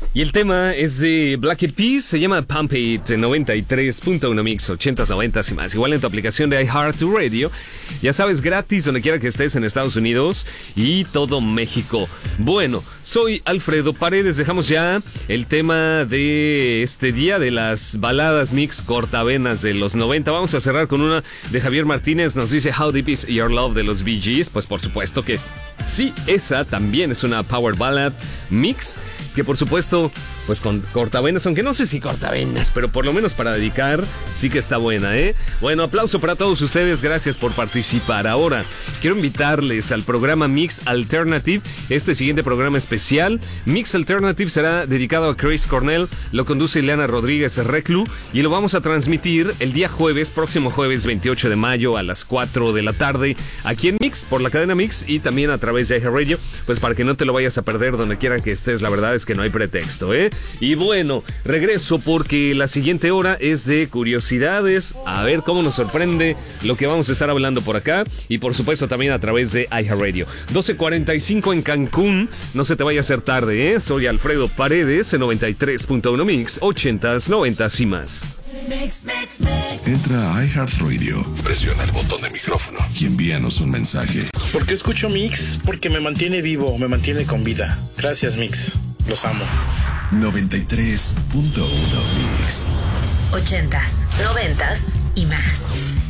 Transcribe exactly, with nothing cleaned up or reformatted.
Y el tema es de Black Eyed Peas, se llama Pump It, noventa y tres punto uno Mix, ochentas, noventas y más. Igual en tu aplicación de iHeartRadio, ya sabes, gratis donde quiera que estés en Estados Unidos y todo México. Bueno, soy Alfredo Paredes, dejamos ya el tema de este día de las baladas mix cortavenas de los noventa. Vamos a cerrar con una de Javier Martínez, nos dice How Deep Is Your Love de los Bee Gees. Pues por supuesto que sí, esa también es una power ballad mix, que por supuesto, pues con cortavenas, aunque no sé si cortavenas, pero por lo menos para dedicar, sí que está buena, ¿eh? Bueno, aplauso para todos ustedes, gracias por participar. Ahora, quiero invitarles al programa Mix Alternative, este siguiente programa especial. Mix Alternative será dedicado a Chris Cornell, lo conduce Ileana Rodríguez Reclu, y lo vamos a transmitir el día jueves, próximo jueves veintiocho de mayo a las cuatro de la tarde, aquí en Mix, por la cadena Mix, y también a través de iHeartRadio, pues para que no te lo vayas a perder donde quiera que estés. La verdad es que no hay pretexto, ¿eh? Y bueno, regreso porque la siguiente hora es de curiosidades, a ver cómo nos sorprende lo que vamos a estar hablando por acá, y por supuesto también a través de iHeartRadio. doce cuarenta y cinco en Cancún, no se te vaya a hacer tarde, ¿eh? Soy Alfredo Paredes en noventa y tres punto uno Mix, ochentas, noventas y más. Mix, mix, mix. Entra a iHeartRadio, presiona el botón de micrófono y envíanos un mensaje. ¿Por qué escucho Mix? Porque me mantiene vivo, me mantiene con vida. Gracias, Mix. Los amo. noventa y tres punto uno Mix. Ochentas, noventas y más.